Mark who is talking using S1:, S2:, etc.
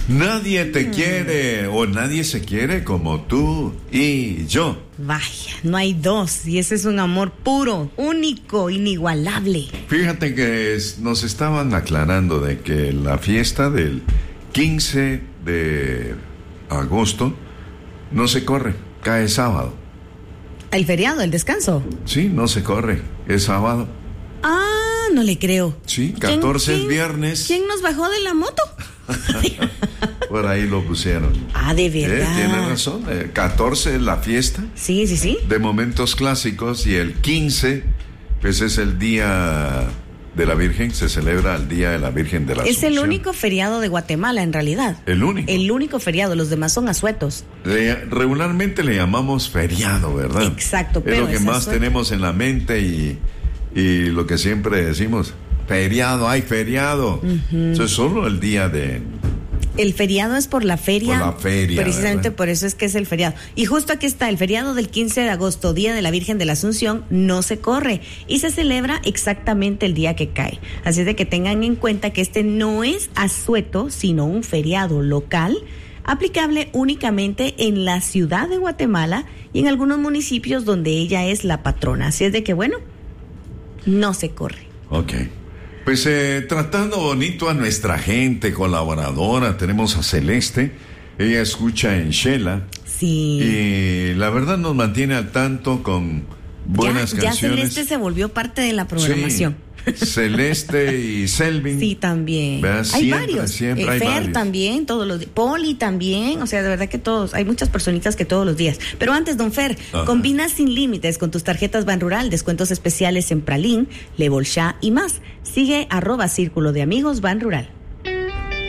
S1: Nadie te quiere o nadie se quiere como tú y yo.
S2: Vaya, no hay dos, y ese es un amor puro, único, inigualable.
S1: Fíjate que nos estaban aclarando de que la fiesta del 15 de agosto no se corre, cae sábado.
S2: ¿El feriado, el descanso?
S1: Sí, no se corre, es sábado.
S2: Ah, no le creo.
S1: Sí, 14 es viernes.
S2: ¿Quién nos bajó de la moto?
S1: Por ahí lo pusieron.
S2: Ah, de verdad.
S1: Tiene razón. 14 es la fiesta.
S2: Sí.
S1: De momentos clásicos, y el 15, pues es el día de la Virgen. Se celebra el Día de la Virgen de la Asunción.
S2: Es el único feriado de Guatemala, en realidad.
S1: El único.
S2: El único feriado. Los demás son asuetos.
S1: Regularmente le llamamos feriado, ¿verdad?
S2: Exacto.
S1: Es lo que más tenemos en la mente y lo que siempre decimos. Feriado, hay feriado. Eso es solo el día de...
S2: El feriado es por la feria.
S1: Por la feria.
S2: Precisamente,
S1: ¿verdad?
S2: Por eso es que es el feriado. Y justo aquí está, el feriado del 15 de agosto, Día de la Virgen de la Asunción, no se corre y se celebra exactamente el día que cae. Así es de que tengan en cuenta que este no es asueto, sino un feriado local, aplicable únicamente en la ciudad de Guatemala y en algunos municipios donde ella es la patrona. Así es de que, bueno, no se corre.
S1: Ok. Pues tratando bonito a nuestra gente colaboradora, tenemos a Celeste, ella escucha en Shela.
S2: Sí.
S1: Y la verdad nos mantiene al tanto con buenas canciones.
S2: Ya Celeste se volvió parte de la programación.
S1: Sí. Celeste y Selvin.
S2: Sí, también. Hay varios.
S1: Siempre hay
S2: Fer
S1: varios.
S2: también, todos los días. Poli también. O sea, de verdad que todos. Hay muchas personitas que todos los días. Pero antes, don Fer, combina sin límites con tus tarjetas Banrural, descuentos especiales en Pralín, Le Bolshá y más. Sigue @Círculo de Amigos Banrural.